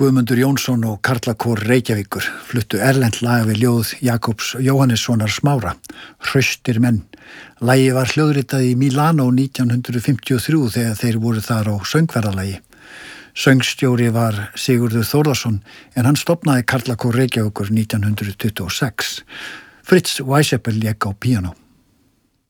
Guðmundur Jónsson og Karlakór Reykjavíkur fluttu erlent lag við ljóð Jakobs Jóhannessonar Smára, Hraustir menn. Lagið var hljóðritað í Milano 1953 þegar þeir voru þar á söngverðalagi. Söngstjóri var Sigurður Þórðarsson en hann stofnaði Karlakór Reykjavíkur 1926. Fritz Weisseppel lék á píanó.